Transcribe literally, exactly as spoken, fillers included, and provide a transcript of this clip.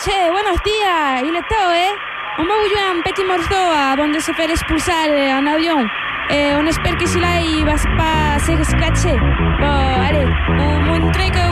Che, buenos días, il est tard, eh? On m'a voulu un petit morceau avant de se faire expulser en avion. Et on espère que celui-là, il va pas se scratcher. Bon, allez, vous montrez que